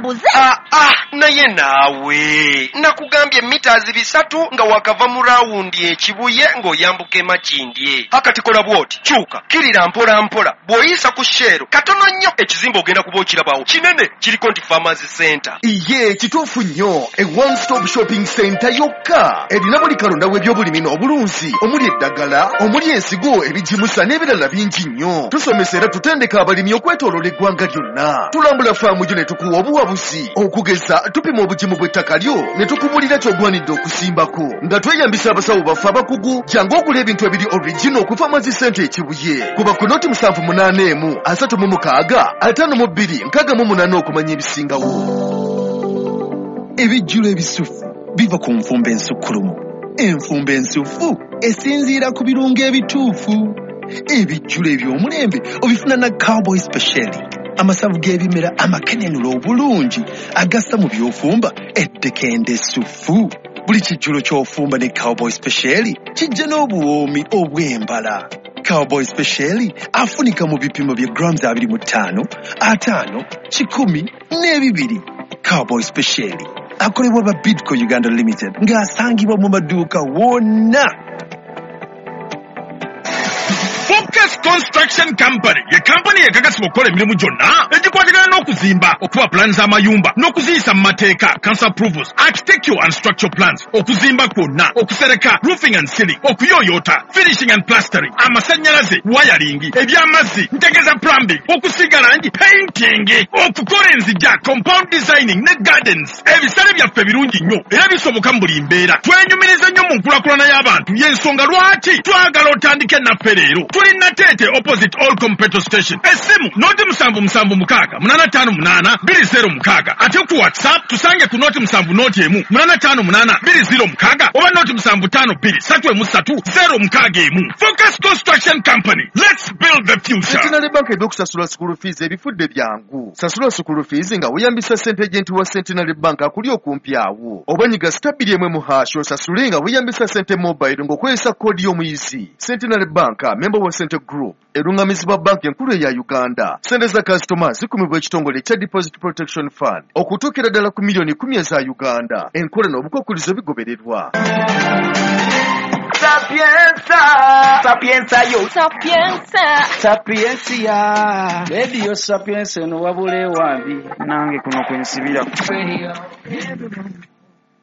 obuze. Naye naawe nakugambye meters 3 nga wakava mu rawundi ekibuye ng'oyambuka e Makindye. Akati kola bwoti kyuka kirira mpola mpola bw'oyisa ku Shero katono nnyo ekizimba ogenda kuba okirabawo kinene kiriko nti Farmers Center. Iye kituufu nnyo e one stop shopping center yokka erina buli kalonda w'ebyobulimi n'obulunzi omuli eddagala omuli ensigo ebijimusa n'ebirala bingi nnyo. Tusomesa era tutendeka abalimi okwetooloola eggwanga lyonna. Tulambula faamu gyo ne tukuwa obuwabuzi okugeza tupima obugimu bw'ettaka lyo ne tukubulira ky'ogwanidde okusimbako nga tweyambisa abasawo baffe abakugu jangu okula ebintu ebiri original ku Farmers Center ekibuye kuba ku noti 781 36 52 68 okumanya ebisingawo. Ebijjulo ebisufu biva ku nfumba ensukkulumu. Enfumba ensufu esinziira ku birungo ebituufu. Ebijjulo eby'omulembe obifuna na Cowboy Special. Amasavu g'ebimera amakenenula obulungi agassa mu by'ofumba ettekende essufu. Buli kijjulo ky'ofumba ne Cowboy Special kijja n'obuwoomi obw'embala. Cowboy Special afunika mu bipimo bya grams 25, 5, 10 n'ebibiri. Cowboy Special akolebwa ba Bidco Uganda Limited ng'asangibwa mu maduuka wonna. Focus Construction Company ye company yekakasibwa okukola emirimu gyonna egikwatagana n'okuzimba okuba plans z'amayumba n'okuziyisa mu mateeka council approvals architectural and structural plans okuzimba kwonna okusereka roofing and ceiling okuyoyota finishing and plastering amasannyalaze wiring ebyamazzi ntegeza plumbing okusiga langi painting okukola enzijja compound designing ne gardens. Ebisale byaffe birungi nnyo era bisoboka mu buli mbeera. Twenyumiriza nnyo mu nkulakulana y'abantu y'ensonga lwaki twagala otandike naffe leero. Tuli Natete opposite All Competitor Station. Esimu noti 776 858 206 ate ku WhatsApp tusange ku noti 7 noti emu 858 206 oba noti 752 333 Focus Construction Company. Let's build the future. Centenary Bank eby'okusasula school fees ebifudde byangu. Sasula school fees nga weyambisa ssente agent wa Centenary Bank akuli okumpi awo. Obanyiga stabili emwe mu hash osasule nga weyambisa ssente mobile ng'okozesa koodi y'omuyizi. Centenary Bank member wa Center Group erungamizibwa banki enkulu eya Uganda. Ssente za customers zikumibwa ekitongole ekya Deposit Protection Fund okutuukira ddala ku milioni 10 eza Uganda. Enkola n'obukwakkulizo bigobererwa. Sapienza Radio Sapienza no wabule wambi nange kuno kwensibira.